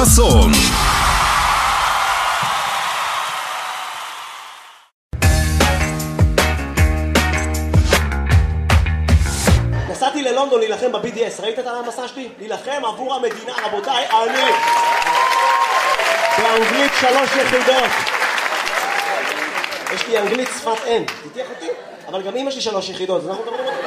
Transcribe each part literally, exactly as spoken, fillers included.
אסון. נסעתי ללונדון להילחם ב-בי די אס, ראית את המסע שלי? להילחם עבור המדינה, רבותיי, אני באנגלית שלוש יחידות. יש לי אנגלית שפת אם, תתייח אותי? אבל גם אמא שלי שלוש יחידות, אז אנחנו מדברים אותי.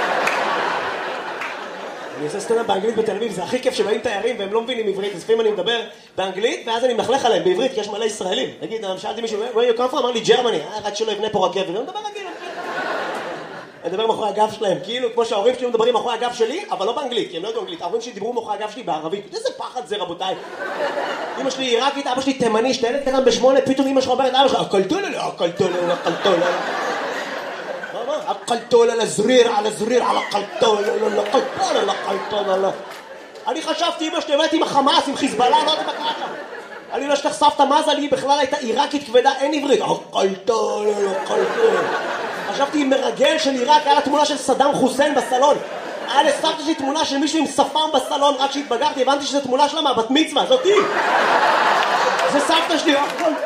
אני עושה סטנדאפ באנגלית בתל אביב, זה הכי כיף שבאים תיירים והם לא מבינים עברית, אז לפעמים אני מדבר באנגלית ואז אני מלכלך עליהם בעברית, כי יש מלא ישראלים. נגיד, שאלתי מישהו, where you come from? אמר לי, גרמני, רק שלא יבנה פה רכבת, אני מדבר רגיל. אני מדבר מאחורי הגב שלהם, כאילו כמו שההורים שלי מדברים מאחורי הגב שלי, אבל לא באנגלית, כי הם לא יודעים אנגלית. ההורים שלי דיברו מאחורי הגב שלי בערבית. איזה פחד זה, רבותיי. אמא שלי עיראקית, אבא שלי תימני, שתלד קטן בשמונה, פתאום אמא שלך אומרת, אבא שלך, אקלטולה, אקלטולה, אקלטולה. מה, מה? אקלטולה לזריר, על הזריר, על אקלטולה, אקלטולה, אקלטולה. אני חשבתי, אמא שלי, באמת עם החמאס, עם חיזבאללה, לא יודעת מה קרה שם. אני לא שכח סבתא מזל, היא בכלל הייתה עיראקית כבדה, אין עברית. אקלטולה, אקלטולה. חשבתי עם מרגל של עיראק, היה לה תמונה של סדאם חוסיין בסלון. היה לסבתא שלי תמונה של מישהו עם שפם בסלון, רק כשהתבגרתי הבנתי שזו תמונה שלה מהבת מצווה, זאתי. זה סבתא שלי.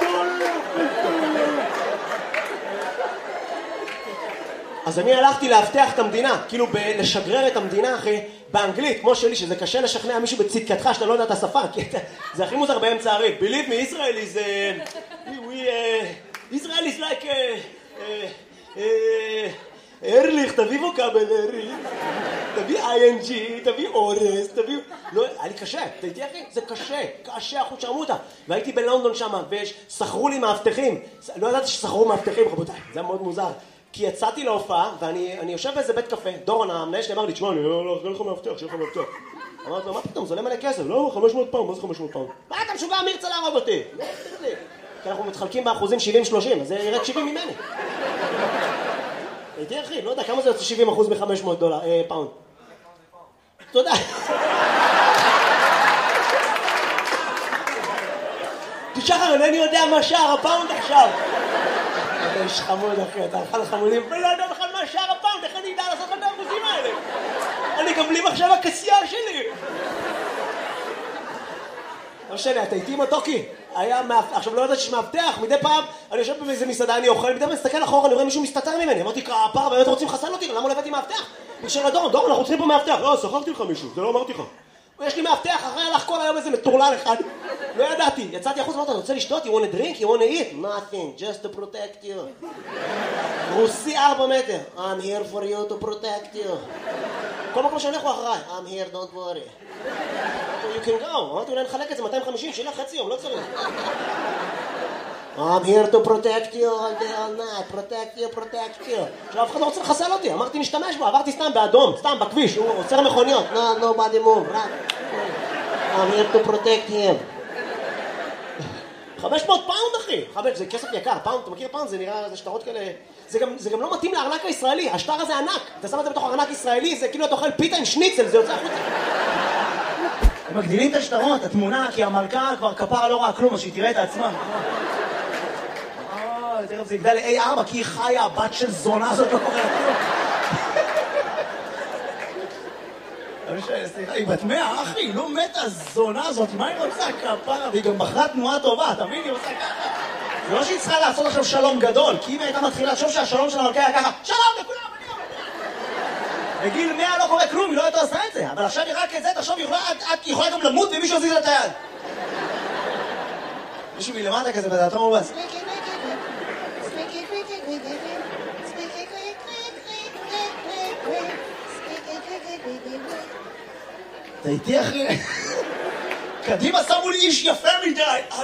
אז אני הלכתי להבטח את המדינה, כאילו לשגרר את המדינה אחי, באנגלית, כמו שלי, שזה קשה לשכנע מישהו בצדקתך שאתה לא יודע את השפה, כי זה הכי מוזר באמצע הריב. Believe me, Israel is... Uh, we, uh, Israel is like... Uh, uh, ארליך, תביא ווקאבל ארליך, תביא איי אן ג'י, תביא אורס, תביא... לא, היה לי קשה, תהייתי אחי, זה קשה, קשה, אחוז שרמותה. והייתי בלונדון שם, ושכרו לי מאבטחים. לא ידעתי ששכרו מאבטחים, רבותיי, זה היה מאוד מוזר. כי יצאתי להופעה, ואני יושב באיזה בית קפה, דורון המנהל שלי אמר לי, תשמע, אני לא אראה לך מאבטח, שיהיה לך מאבטח. אמרתי לו, מה פתאום, זה עולה מלא כסף? לא, חמש מאות פאונד, מה זה חמש מאות פאונד? מה, אתה משוגע, מי ירצה להרוג אותי? כי אנחנו מתחלקים באחוזים שבעים שלושים, אז זה ירד שבעים ממני. הייתי אחי, לא יודע, כמה זה יוצא שבעים אחוז מ-חמש מאות דולר, אה, פאונד? תודה. תשחר, אינני יודע מה שער הפאונד עכשיו. אתה איש חמוד אחי, אתה אכל חמודים, ולא יודע בכלל מה שער הפאונד, איך אני אדע לעשות את האחוזים האלה? אני גם בלי מחשב הכסייה שלי. לא שני, אתה איתי עם הטוקי? היה מאבטח, עכשיו לא יודעת שיש מאבטח, מדי פעם אני יושב באיזה מסעדה, אני אוכל, מדי פעם מסתכל אחורה, אני רואה מישהו מסתתר ממני, אמרתי, הפער, באמת רוצים לחסל אותי, למה לא הבאתי מאבטח? בשביל הדורון, דורון, אנחנו צריכים פה מאבטח, לא, שכרתי לך מישהו, זה לא אמרתי לך. יש לי מאבטח, אחרי הלך כל היום איזה מטורלל אחד, לא ידעתי, יצאתי החוץ, אמרתי, אני רוצה לשתות, you want a drink, you want to eat? Nothing, just to protect you. רוסי ארבע מטר, I'm here for you to protect you. כל מקום שאני הולך אחריי, I'm here, don't worry. You can go. אמרתי, אולי נחלק את זה מאתיים וחמישים, שילה חצי יום, לא צריך. I'm here to protect you all day, all night, protect you, protect you. עכשיו, אף אחד לא רוצה לחסל אותי, אמרתי, נשתמש בו, עברתי סתם באדום, סתם בכביש, הוא עוצר מכוניות. No, nobody move, right? I'm here to protect him. חמש מאות פאונד, אחי. חמש, זה כסף יקר, פאונד, אתה מכיר פאונד? זה נראה, זה שטרות כאלה... זה גם, זה גם לא מתאים לארנק הישראלי, השטר הזה ענק. אתה שם את זה בתוך ארנק ישראלי, זה כאילו אתה אוכל פיתה עם שניצל, זה יוצא החוצה. הם מגדילים את השטרות, התמונה, כי המלכה כבר כפרה לא ראה כלום, אז שהיא תראה את עצמה. אה, תראה, זה יגדל ל-איי ארבע, כי היא חיה, הבת של זונה הזאת לא קורא כלום. סליחה, היא בת מאה, אחי, היא לא מתה הזונה הזאת, מה היא רוצה כפרה? והיא גם בחרה תנועה טובה, תבין, היא עושה ככה. זה לא שהיא צריכה לעשות עכשיו שלום גדול, כי אם הייתה מתחילה לחשוב שהשלום של המלכה היה ככה, שלום לכולם, אני אומר. בגיל מאה לא קורה כלום, היא לא הייתה עושה את זה, אבל עכשיו היא רק את זה, תחשוב, היא יכולה גם למות ומישהו עזיז לה את היד. מישהו מלמטה כזה בדעתו מובס. אתה איתי אחי? קדימה שמו לי איש יפה מדי.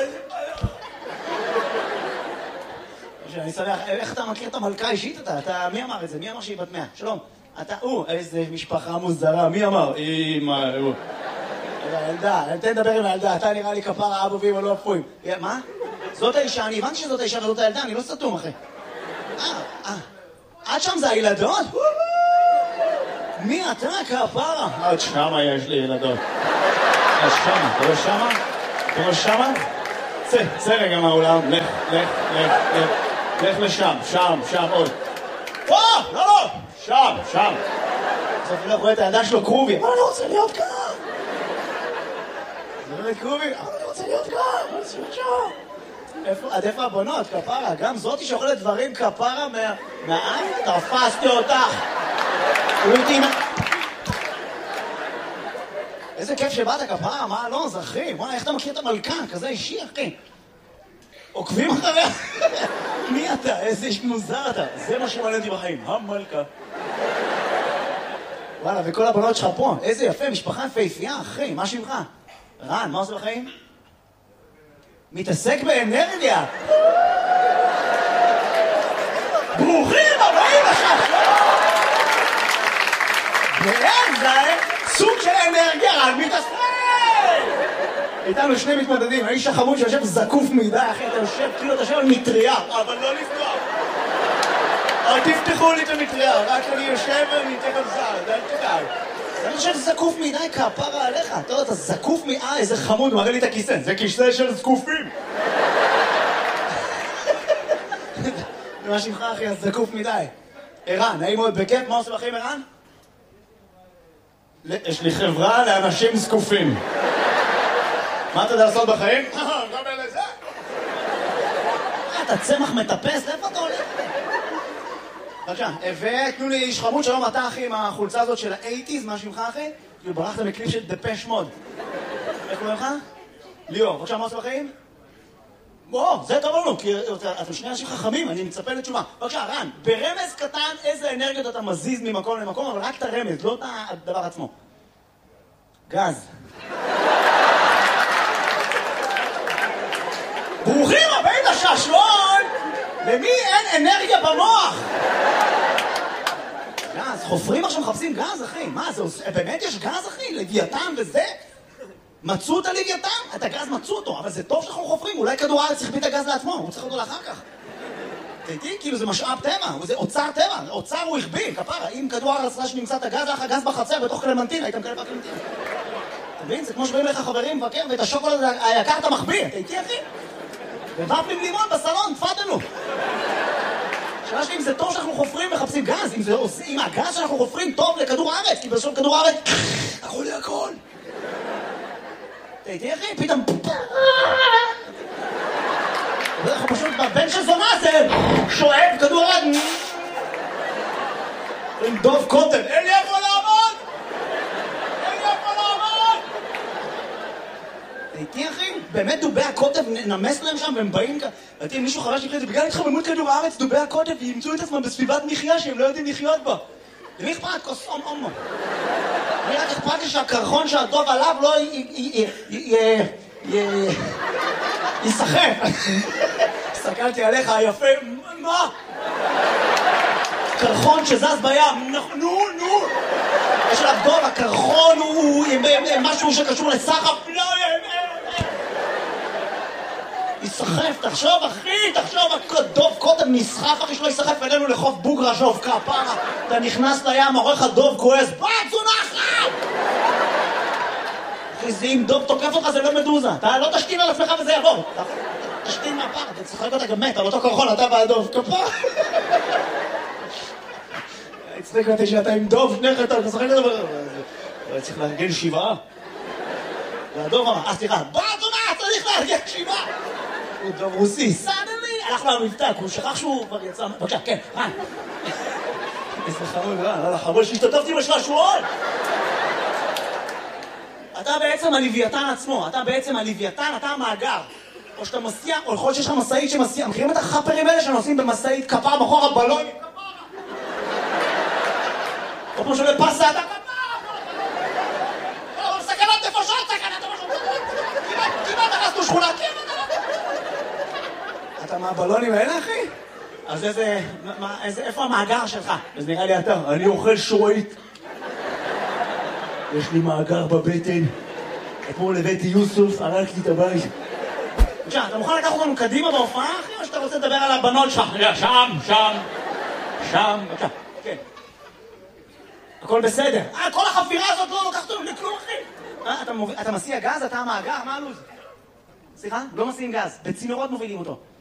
אני שמח, איך אתה מכיר את המלכה אישית אתה? אתה, מי אמר את זה? מי אמר שהיא בת מאה? שלום. אתה, או, איזה משפחה מוזרה, מי אמר? אמא, הוא. ילדה, תן לדבר עם הילדה, אתה נראה לי כפרה אבו ואמא לא אפויים. מה? זאת האישה, אני הבנתי שזאת האישה וזאת הילדה, אני לא סתום אחי. אה, אה. עד שם זה הילדות? מי אתה כפרה? עד שמה יש לי ילדות. עד שמה, אתה רואה שמה? אתה רואה שמה? צא, צא רגע מהאולם, לך, לך, לך, לך. לך לשם, שם, שם, עוד. פה, לא, לא, שם, שם. בסוף אני לא רואה את הילדה שלו קרובי. אבל אני רוצה להיות כאן. זה לא קרובי. רוצה להיות כאן, רוצה להיות שם. עד איפה הבנות, כפרה? גם זאתי שאוכלת דברים כפרה מהעין? תפסתי אותך. איזה כיף שבאת כפרה, מה לא, זה אחי? וואי, איך אתה מכיר את המלכן? כזה אישי, אחי. עוקבים אחריה? מי אתה? איזה איש מוזר אתה. זה מה שמעניין אותי בחיים, המלכה. וואלה, וכל הבנות שלך פה. איזה יפה, משפחה יפהפייה, אחי. מה שמך? רן, מה עושה בחיים? מתעסק באנרגיה. ברוכים הבאים עכשיו. ואין זה סוג של אנרגיה, רן מתעסק. איתנו שני מתמודדים, האיש החמוד שיושב זקוף מדי, אחי, אתה יושב, כאילו אתה יושב על מטריה. אבל לא לפתוח. אל תפתחו לי את המטריה, רק אני יושב וניתן על זר, אל תדאג. אני חושב זקוף מדי כפרה עליך, אתה יודע, אתה זקוף מדי, איזה חמוד, מראה לי את הכיסא, זה כיסא של זקופים. מה שמך אחי, אז זקוף מדי. ערן, נעים מאוד בכיף, מה עושה בחיים ערן? יש לי חברה לאנשים זקופים. מה אתה יודע לעשות בחיים? גם אלה זה. אתה צמח מטפס, לאיפה אתה הולך? בבקשה, ותנו לי איש חמוד, שלום אתה אחי עם החולצה הזאת של ה-שמונים, מה שמך אחי? כאילו ברחת מקליפ של דפש מוד. איך קוראים לך? ליאור, בבקשה, מה עושה בחיים? בוא, זה טוב לנו, כי אתם שני אנשים חכמים, אני מצפה לתשובה. בבקשה, רן, ברמז קטן איזה אנרגיות אתה מזיז ממקום למקום, אבל רק את הרמז, לא את הדבר עצמו. גז. ברוכים הבאים לשעשועון! למי אין אנרגיה במוח? גז, חופרים עכשיו מחפשים גז, אחי. מה, זה עושה... באמת יש גז, אחי? לוויתן וזה? מצאו את הלוויתן? את הגז מצאו אותו, אבל זה טוב שאנחנו חופרים. אולי כדור הארץ צריך את הגז לעצמו, הוא צריך אותו לאחר כך. תראי, כאילו זה משאב טבע, זה אוצר טבע, אוצר הוא הכביל, כפרה. אם כדור הארץ רש נמצא את הגז, לך הגז בחצר בתוך קלמנטין, הייתם כאלה בקלמנטין. אתה מבין? זה כמו שבאים לך חברים מבקר, ואת השוקולד היקר אתה מחביא. תראי, אחי? ובפלים לימון בסלון, תפדלו. שאלה שלי אם זה טוב שאנחנו חופרים מחפשים גז, אם, זה, אם הגז שאנחנו חופרים טוב לכדור הארץ, כי בסוף כדור הארץ, הכל לי הכל. תראי, אחי, פתאום... אנחנו פשוט בבן של זונה זה שואב כדור הארץ. עם דוב קוטן, אין לי איפה לעמוד! אין לי איפה לעמוד! תראי, אחי, באמת דובי הקוטב נמס להם שם והם באים כאן. ראיתי, מישהו חרש לי זה בגלל התחממות כדור הארץ, דובי הקוטב ימצאו את עצמם בסביבת מחיה שהם לא יודעים לחיות בה. למי אכפת? כוס אום אומו. אני רק אכפת לי שהקרחון שהדוב עליו לא יסחף. הסתכלתי עליך היפה, מה? קרחון שזז בים, נו, נו. יש עליו דוב, הקרחון הוא משהו שקשור לסחף, לא, יסחף, תחשוב אחי, תחשוב, דוב קודם נסחף אחי שלא יסחף אלינו לחוף בוגרשוב, כפרה, אתה נכנס לים, עורך הדוב כועס, בת זונחת! אחי, זה אם דוב תוקף אותך זה לא מדוזה, אתה לא תשתין על עצמך וזה יעבור, תשתין מהפר, אתה צחק אותה גם מת, על אותו קרחון, אתה והדוב, כפרה! הצטק אותי שאתה עם דוב, שניך אתה משחק אותה, צריך לארגן שבעה. והדוב אמר, אה סליחה, בת זונחת, צריך לארגן שבעה! הוא דוב רוסי, סדלי, הלך לו המבטא, הוא שכח שהוא כבר יצא... בבקשה, כן, רן. איזה חמוד, רן, לא חמוד שהשתתפתי בשעשועון. אתה בעצם הלוויתן עצמו, אתה בעצם הלוויתן, אתה המאגר. או שאתה מסיע, או יכול שיש לך מסעית שמסיע, מכירים את החפרים האלה שנוסעים במסעית כפר בחור הבלון? או כמו שעולה פסה, אתה כפר! או סכנת נפשות, סכנת נפשות! כמעט נכנסנו שכונה, כמעט! אתה מהבלונים האלה, אחי? אז איזה... מה, איזה... איפה המאגר שלך? אז נראה לי אתה. אני אוכל שורית. יש לי מאגר בבטן. אתמול הבאתי יוסוף, הרג לי את הבית. בבקשה, אתה מוכן לקחת אותנו קדימה בהופעה, אחי? או שאתה רוצה לדבר על הבנות שלך? שם, שם. שם, בבקשה. כן. הכל בסדר. אה, כל החפירה הזאת לא לוקחת אותנו לכלום, אחי. אה, אתה, מוביל... אתה מסיע גז? אתה המאגר? מה הלו"ז? סליחה? לא מסיעים גז. בצינורות מובילים אותו.